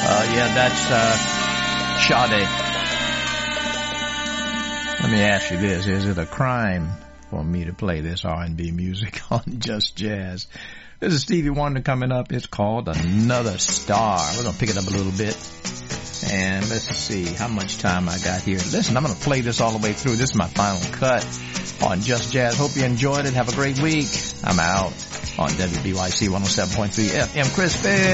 Yeah, that's Sade. Let me ask you this. Is it a crime for me to play this R&B music on Just Jazz? This is Stevie Wonder coming up. It's called Another Star. We're going to pick it up a little bit. And let's see how much time I got here. Listen, I'm going to play this all the way through. This is my final cut on Just Jazz. Hope you enjoyed it. Have a great week. I'm out on WBYC 107.3 FM. Chris Fair.